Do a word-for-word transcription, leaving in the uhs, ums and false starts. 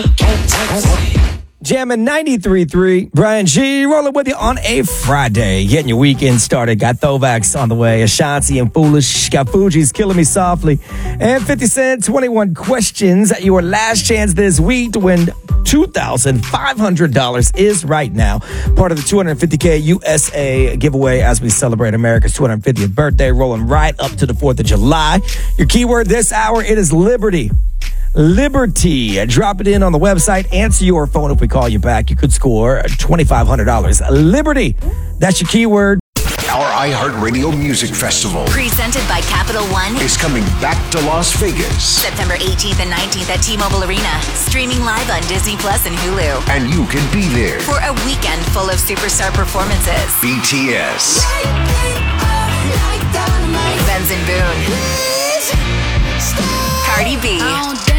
Jamming ninety-three point three. Brian G. rolling with you on a Friday. Getting your weekend started. Got Throwbacks on the way. Ashanti and Foolish. Got Fuji's Killing Me Softly. And fifty Cent, twenty-one questions. Your last chance this week to win two thousand five hundred dollars is right now. Part of the two hundred fifty K U S A giveaway as we celebrate America's two hundred fiftieth birthday. Rolling right up to the fourth of July. Your keyword this hour, it is Liberty. Liberty. Drop it in on the website. Answer your phone if we call you back. You could score two thousand five hundred dollars. Liberty. That's your keyword. Our iHeartRadio Music Festival, presented by Capital One, is coming back to Las Vegas. September eighteenth and nineteenth at T-Mobile Arena. Streaming live on Disney Plus and Hulu. And you can be there for a weekend full of superstar performances. B T S, Benson Boone, Cardi B,